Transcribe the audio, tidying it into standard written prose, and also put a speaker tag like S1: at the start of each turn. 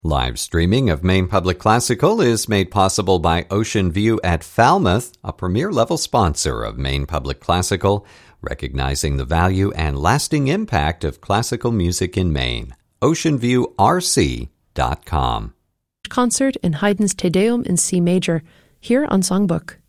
S1: Live streaming of Maine Public Classical is made possible by Ocean View at Falmouth, a premier-level sponsor of Maine Public Classical, recognizing the value and lasting impact of classical music in Maine. OceanViewRC.com.
S2: Concert in Haydn's Te Deum in C major, here on Songbook.